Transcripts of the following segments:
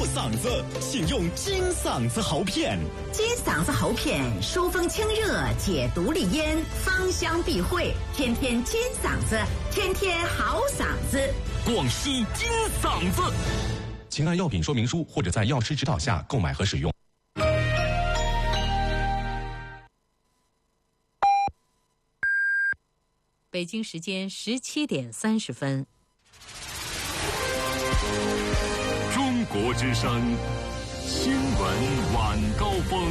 嗓子，请用金嗓子喉片。 金嗓子喉片疏风清热，解毒利咽，芳香避秽，天天金嗓子，天天好嗓子。 广西金嗓子， 请按药品说明书或者在药师指导下购买和使用。 北京时间17点30分。 中国之声新闻晚高峰。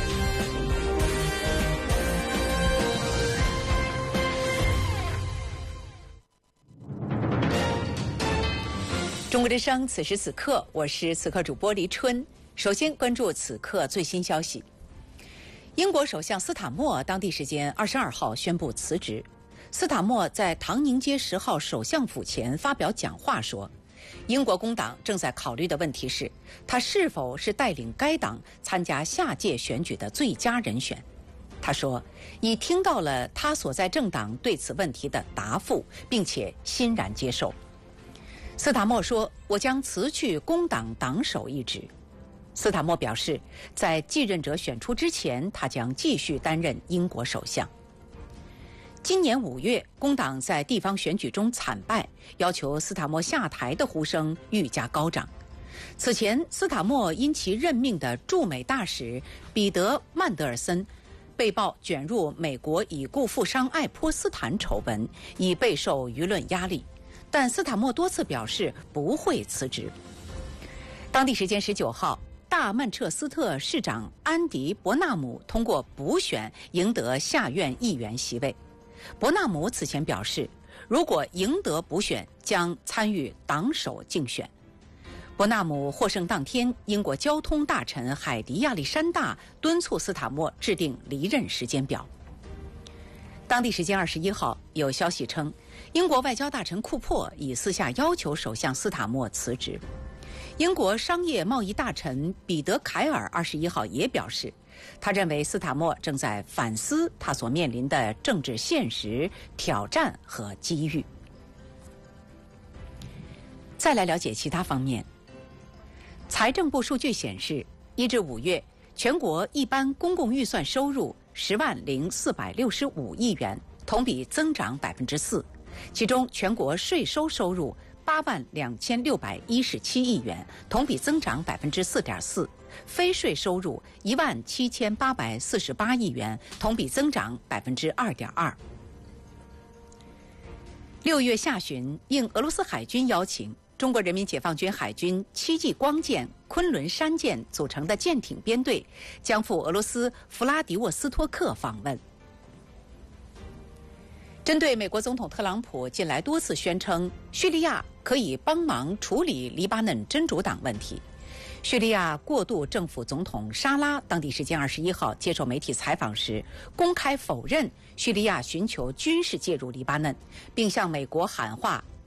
中国之声此时此刻，我是此刻主播黎春。首先关注此刻最新消息。英国首相斯塔默当地时间22号宣布辞职。斯塔默在唐宁街10号首相府前发表讲话说，英国工党正在考虑的问题是，他是否是带领该党参加下届选举的最佳人选。他说，已听到了他所在政党对此问题的答复，并且欣然接受。斯塔默说，我将辞去工党党首一职。斯塔默表示，在继任者选出之前，他将继续担任英国首相。今年5月，工党在地方选举中惨败，要求斯塔默下台的呼声愈加高涨。此前，斯塔默因其任命的驻美大使彼得·曼德尔森被曝卷入美国已故富商爱泼斯坦丑闻，已备受舆论压力。但斯塔默多次表示不会辞职。当地时间19号，大曼彻斯特市长安迪·伯纳姆通过补选赢得下院议员席位。伯纳姆此前表示，如果赢得补选，将参与党首竞选。伯纳姆获胜当天，英国交通大臣海迪·亚历山大敦促斯塔默制定离任时间表。当地时间21号，有消息称，英国外交大臣库珀已私下要求首相斯塔默辞职。英国商业贸易大臣彼得·凯尔21号也表示，他认为斯塔默正在反思他所面临的政治现实、挑战和机遇。再来了解其他方面。财政部数据显示，1至5月，全国一般公共预算收入10.465亿元，同比增长4%。其中，全国税收收入82617亿元，同比增长4.4%；非税收入17848亿元，同比增长2.2%。6月下旬，应俄罗斯海军邀请，中国人民解放军海军7级光舰、昆仑山舰组成的舰艇编队将赴俄罗斯弗拉迪沃斯托克访问。针对美国总统特朗普近来多次宣称叙利亚可以帮忙处理黎巴嫩真主党问题，叙利亚过渡政府总统沙拉当地时间21号接受媒体采访时，公开否认叙利亚寻求军事介入黎巴嫩，并向美国喊话